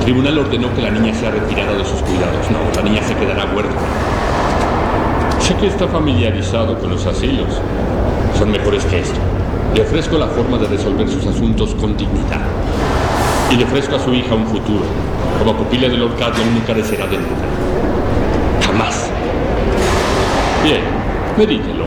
El tribunal ordenó que la niña sea retirada de sus cuidados. No, la niña se quedará huérfana. Sé que está familiarizado con los asilos. Son mejores que esto. Le ofrezco la forma de resolver sus asuntos con dignidad. Y le ofrezco a su hija un futuro. Como pupila de Lord Cadlow nunca carecerá de nada. Jamás. Bien, medítelo.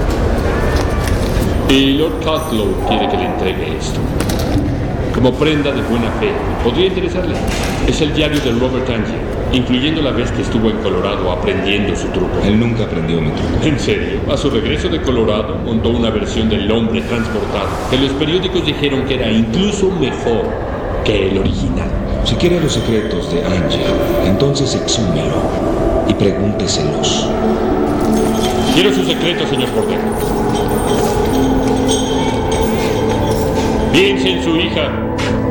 Y Lord Cadlow quiere que le entregue esto. Como prenda de buena fe, podría interesarle. Es el diario de Robert Angier, incluyendo la vez que estuvo en Colorado aprendiendo su truco. Él nunca aprendió mi truco. En serio, a su regreso de Colorado montó una versión del hombre transportado que los periódicos dijeron que era incluso mejor que el original. Si quiere los secretos de Angier, entonces exhúmelo y pregúnteselos. Quiero sus secretos, señor Cordero. Piense en su hija.